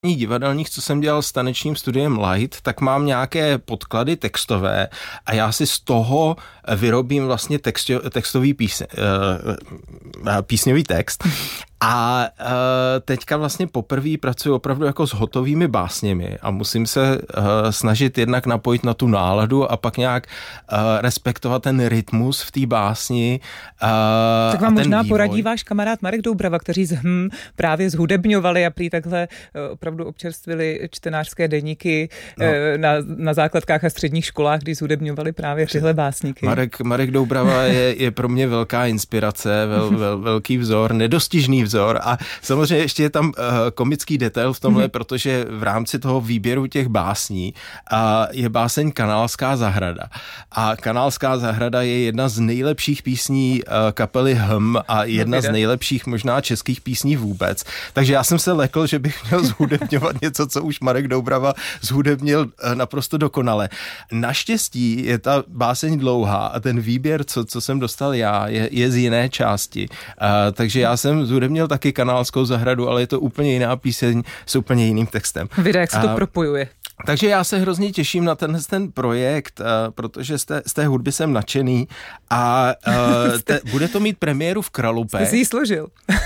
divadelních, co jsem dělal s tanečním studiem Light, tak mám nějaké podklady textové a já si z toho vyrobím vlastně textový písňový text. A teďka vlastně poprvé pracuji opravdu jako s hotovými básněmi a musím se snažit jednak napojit na tu náladu a pak nějak respektovat ten rytmus v té básni. Tak vám možná poradí váš kamarád Marek Doubrava, kteří právě zhudebňovali a prý takhle opravdu občerstvili čtenářské deníky na základkách a středních školách, kdy zhudebňovali právě tyhle básníky. Marek Doubrava je pro mě velká inspirace, velký vzor, nedostižný vzor a samozřejmě ještě je tam komický detail v tomhle, protože v rámci toho výběru těch básní je báseň Kanálská zahrada. A Kanálská zahrada je jedna z nejlepších písní kapely Hm a jedna z nejlepších možná českých písní vůbec. Takže já jsem se lekl, že bych měl zhudebňovat něco, co už Marek Doubrava zhudebnil naprosto dokonale. Naštěstí je ta báseň dlouhá a ten výběr, co jsem dostal já, je z jiné části. Takže já jsem zhudebnil taky Kanálskou zahradu, ale je to úplně jiná píseň s úplně jiným textem. Vidíte, jak se to propojuje. Takže já se hrozně těším na ten projekt, protože z té hudby jsem nadšený a bude to mít premiéru v Kralupech. Jste si ji složil.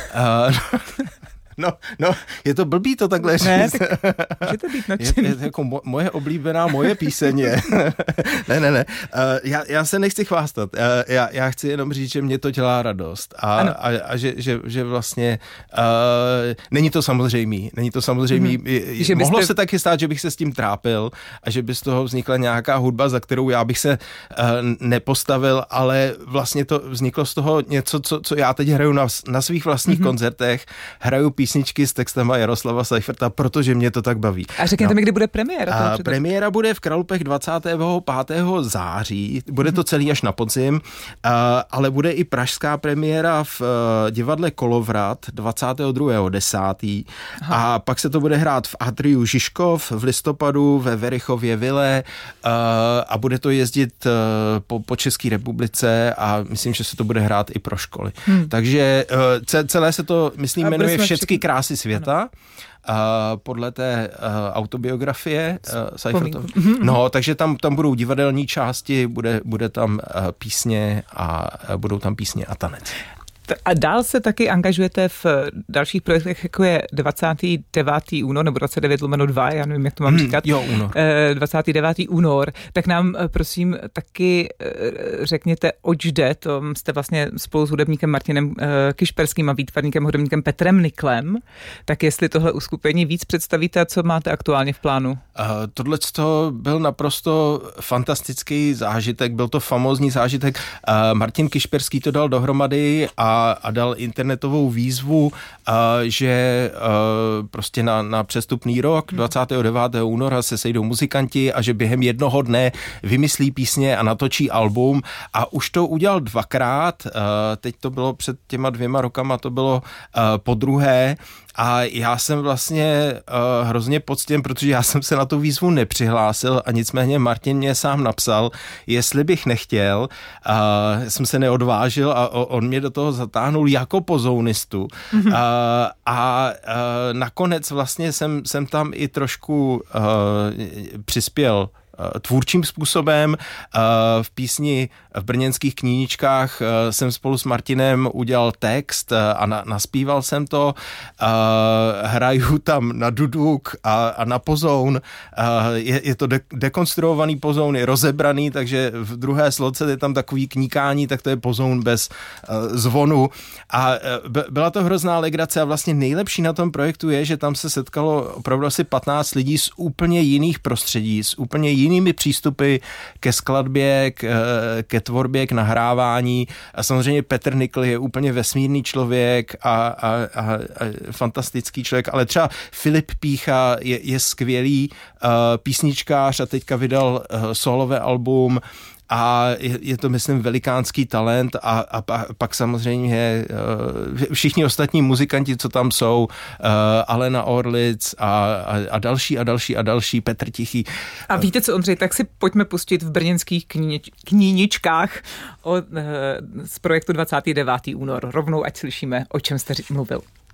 No, je to blbý to takhle říct. Ne, tak můžete být nadšený. Je jako moje oblíbená píseň je. Ne. Já se nechci chvástat. Já chci jenom říct, že mě to dělá radost. A že vlastně není to samozřejmý. Mohlo se taky stát, že bych se s tím trápil a že by z toho vznikla nějaká hudba, za kterou já bych se nepostavil, ale vlastně to vzniklo z toho něco, co já teď hraju na svých vlastních koncertech. Hraju písničky s textama Jaroslava Seiferta, protože mě to tak baví. A řekněte mi, kdy bude premiéra? Premiéra bude v Kralupech 25. září. Bude to celý až na podzim, ale bude i pražská premiéra v divadle Kolovrat 22.10. A pak se to bude hrát v Atriu Žižkov v listopadu, ve Verichově Vile a bude to jezdit po České republice a myslím, že se to bude hrát i pro školy. Takže celé se to, myslím, jmenuje Všechny krásy světa. Podle té autobiografie Seifertova. No, takže tam budou divadelní části, bude tam písně a budou tam písně a tanec. A dál se taky angažujete v dalších projektech, jako je 29. únor, nebo 29/2, já nevím, jak to mám říkat. Únor. 29. únor. Tak nám prosím taky řekněte, oč jde. To jste vlastně spolu s hudebníkem Martinem Kišperským a výtvarníkem hudebníkem Petrem Niklem. Tak jestli tohle uskupení víc představíte a co máte aktuálně v plánu? Tohleto byl naprosto fantastický zážitek, byl to famózní zážitek. Martin Kišperský to dal dohromady a dal internetovou výzvu, že prostě na přestupný rok 29. února se sejdou muzikanti a že během jednoho dne vymyslí písně a natočí album a už to udělal dvakrát, teď to bylo před těma 2 rokama, to bylo podruhé a já jsem vlastně hrozně poctěn, protože já jsem se na tu výzvu nepřihlásil a nicméně Martin mě sám napsal, jestli bych nechtěl, jsem se neodvážil a on mě do toho zatáhnul jako pozounistu a nakonec vlastně jsem tam i trošku přispěl tvůrčím způsobem. V písni v brněnských knížkách jsem spolu s Martinem udělal text a naspíval jsem to. Hraju tam na duduk a na pozoun. Je to dekonstruovaný pozoun, je rozebraný, takže v druhé sloce je tam takový kníkání, tak to je pozoun bez zvonu. A byla to hrozná legrace a vlastně nejlepší na tom projektu je, že tam se setkalo opravdu asi 15 lidí z úplně jiných prostředí, z úplně jinými přístupy ke skladbě, ke tvorbě, k nahrávání. A samozřejmě Petr Nikl je úplně vesmírný člověk a fantastický člověk, ale třeba Filip Pícha je skvělý písničkář a teďka vydal solové album a je to, myslím, velikánský talent a pak samozřejmě všichni ostatní muzikanti, co tam jsou, Alena Orlic a další, Petr Tichý. A víte co, Ondřej, tak si pojďme pustit v brněnských kníničkách z projektu 29. únor. Rovnou, ať slyšíme, o čem jste mluvil.